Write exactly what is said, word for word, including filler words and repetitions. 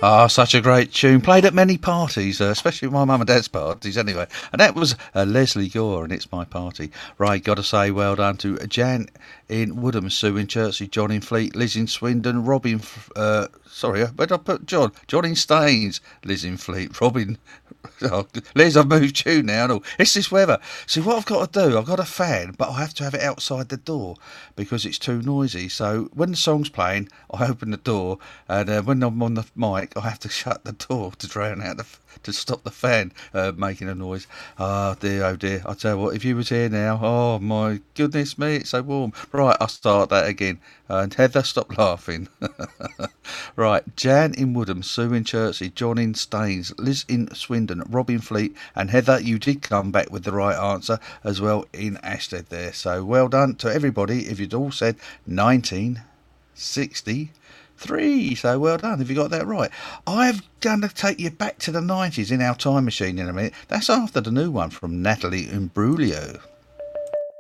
Ah, such a great tune. Played at many parties, uh, especially my mum and dad's parties anyway. And that was uh, Leslie Gore and It's My Party. Right, got to say well done to Jan in Woodham, Sue in Chertsey, John in Fleet, Liz in Swindon, Robin, uh, sorry, where did I put John? John in Staines, Liz in Fleet, Robin... Oh, Liz, I've moved you now. No, it's this weather. See, what I've got to do, I've got a fan, but I have to have it outside the door because it's too noisy. So when the song's playing, I open the door, and uh, when I'm on the mic, I have to shut the door to drown out the to stop the fan uh, making a noise. Oh dear, oh dear. I tell you what, if you was here now, oh my goodness me, it's so warm. Right, I'll start that again. Uh, and Heather, stop laughing. Right, Jan in Woodham, Sue in Chertsey, John in Staines, Liz in Swindon, Rob in Fleet, and Heather, you did come back with the right answer as well in Ashtead there. So well done to everybody if you'd all said nineteen sixty. Three, so well done if you got that right. I'm going to take you back to the nineties in our time machine in a minute. That's after the new one from Natalie Imbruglia.